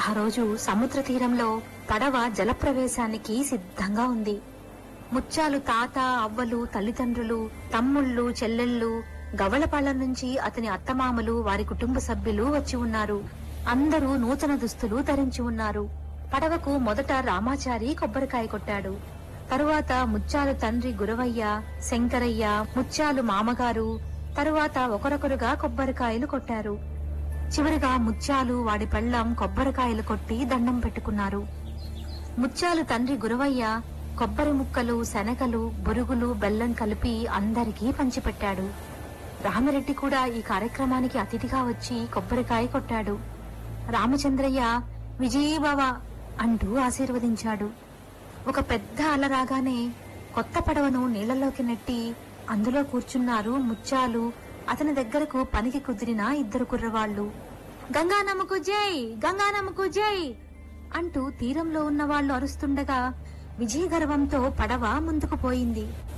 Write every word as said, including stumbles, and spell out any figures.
ఆ రోజు సముద్ర తీరంలో పడవ జలప్రవేశానికి సిద్ధంగా ఉంది. ముత్యాలు తాత, అవ్వలు, తల్లిదండ్రులు, తమ్ముళ్ళు, చెల్లెళ్ళు, గవళపాళ్ల నుంచి అతని అత్తమామలు, వారి కుటుంబ సభ్యులు వచ్చి ఉన్నారు. అందరూ నూతన దుస్తులు ధరించి ఉన్నారు. పడవకు మొదట రామాచారి కొబ్బరికాయ కొట్టాడు. తరువాత ముత్యాలు తండ్రి గురవయ్య, శంకరయ్య, ముత్యాలు మామగారు తరువాత ఒకరొకరుగా కొబ్బరికాయలు కొట్టారు. చివరిగా ముత్యాలు వాడి పెళ్లం కొబ్బరికాయలు కొట్టి దండం పెట్టుకున్నారు. ముత్యాలు తండ్రి గురవయ్య కొబ్బరి ముక్కలు, శనగలు, బురుగులు, బెల్లం కలిపి అందరికీ పంచిపెట్టాడు. రామిరెడ్డి కూడా ఈ కార్యక్రమానికి అతిథిగా వచ్చి కొబ్బరికాయ కొట్టాడు. రామచంద్రయ్య విజయీభవ అంటూ ఆశీర్వదించాడు. ఒక పెద్ద అల రాగానే కొత్త పడవను నీళ్లలోకి నెట్టి అందులో కూర్చున్నారు ముత్యాలు, అతని దగ్గరకు పనికి కుదిరిన ఇద్దరు కుర్రవాళ్లు. గంగానమ్మకు జై, గంగానమ్మకు జై అంటూ తీరంలో ఉన్న వాళ్లు అరుస్తుండగా విజయ గర్వంతో పడవ ముందుకు పోయింది.